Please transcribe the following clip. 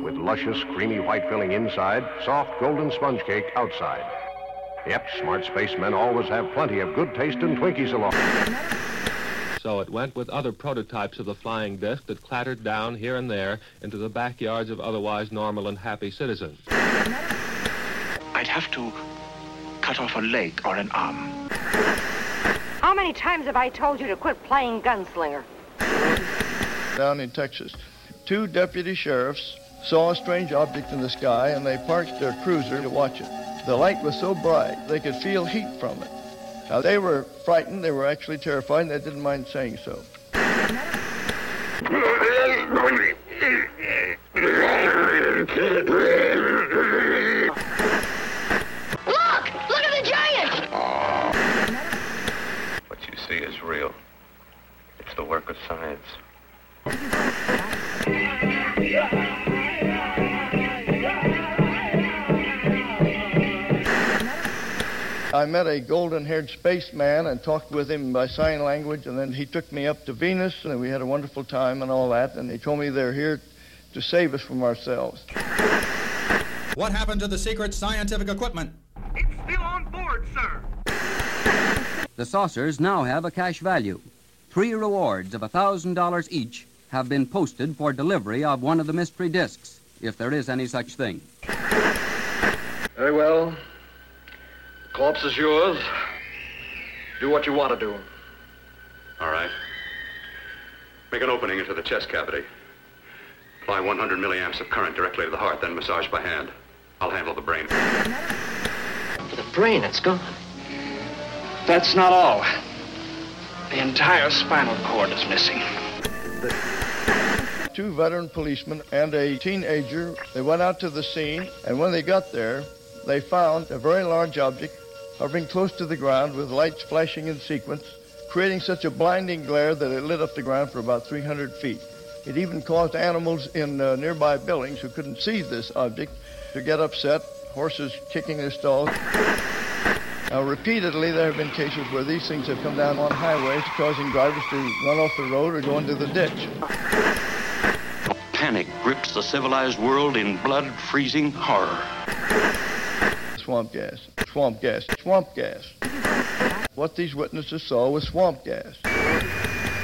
with luscious, creamy white filling inside, soft golden sponge cake outside. Yep, smart spacemen always have plenty of good taste and Twinkies along. So it went with other prototypes of the flying disc that clattered down here and there into the backyards of otherwise normal and happy citizens. I'd have to cut off a leg or an arm. How many times have I told you to quit playing gunslinger? Down in Texas, 2 deputy sheriffs saw a strange object in the sky, and they parked their cruiser to watch it. The light was so bright, they could feel heat from it. Now, they were frightened, they were actually terrified, and they didn't mind saying so. Look at the giant! What you see is real. It's the work of science. I met a golden-haired spaceman and talked with him by sign language, and then he took me up to Venus, and we had a wonderful time and all that, and he told me they're here to save us from ourselves. What happened to the secret scientific equipment? It's still on board, sir. The saucers now have a cash value. 3 rewards of $1,000 each have been posted for delivery of one of the mystery discs, if there is any such thing. Very well. The corpse is yours. Do what you want to do. All right. Make an opening into the chest cavity. Apply 100 milliamps of current directly to the heart, then massage by hand. I'll handle the brain. The brain, it's gone. That's not all. The entire spinal cord is missing. 2 veteran policemen and a teenager, they went out to the scene, and when they got there, they found a very large object hovering close to the ground with lights flashing in sequence, creating such a blinding glare that it lit up the ground for about 300 feet. It even caused animals in nearby buildings who couldn't see this object to get upset, horses kicking their stalls. Now, repeatedly, there have been cases where these things have come down on highways, causing drivers to run off the road or go into the ditch. Panic grips the civilized world in blood-freezing horror. Swamp gas, swamp gas, swamp gas. What these witnesses saw was swamp gas.